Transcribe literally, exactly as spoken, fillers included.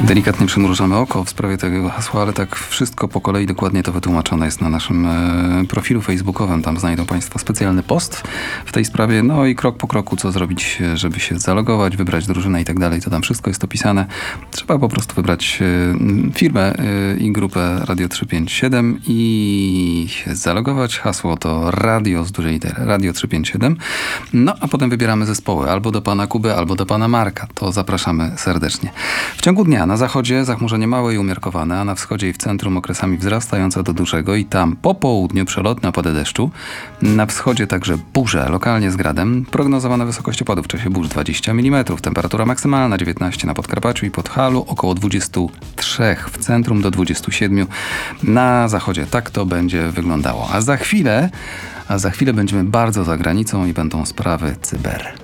Tak delikatnie przymrużamy oko w sprawie tego hasła, ale tak wszystko po kolei dokładnie to wytłumaczone jest na naszym e, profilu facebookowym. Tam znajdą Państwo specjalny post w tej sprawie. No i krok po kroku, co zrobić, żeby się zalogować, wybrać drużynę i tak dalej. To tam wszystko jest opisane. Trzeba po prostu wybrać e, firmę e, i grupę Radio trzysta pięćdziesiąt siedem i się zalogować. Hasło to radio z dużej litery, Radio trzysta pięćdziesiąt siedem. No a potem wybieramy zespoły albo do pana Kuby, albo do pana Marka. To zapraszamy serdecznie. W ciągu dnia na zachodzie zachmurzenie małe i umiarkowane, a na wschodzie i w centrum okresami wzrastające do dużego i tam po południu przelotne opady deszczu. Na wschodzie także burze, lokalnie z gradem. Prognozowana wysokość opadów w czasie burz dwadzieścia milimetrów. Temperatura maksymalna dziewiętnaście na Podkarpaciu i Podhalu, około dwadzieścia trzy w centrum do dwudziestu siedmiu. Na zachodzie tak to będzie wyglądało. A za chwilę, a za chwilę będziemy bardzo za granicą i będą sprawy cyber.